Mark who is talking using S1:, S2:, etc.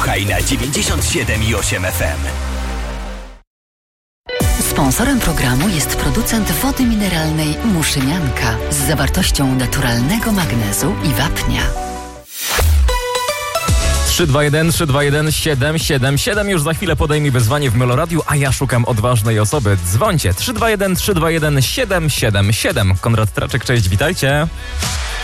S1: Słuchaj na 97,8 FM.
S2: Sponsorem programu jest producent wody mineralnej Muszynianka z zawartością naturalnego magnezu i wapnia.
S3: 321-321-777. Już za chwilę podejmie wyzwanie w Meloradiu, a ja szukam odważnej osoby. Dzwońcie 321-321-777. Konrad Traczek, cześć, witajcie.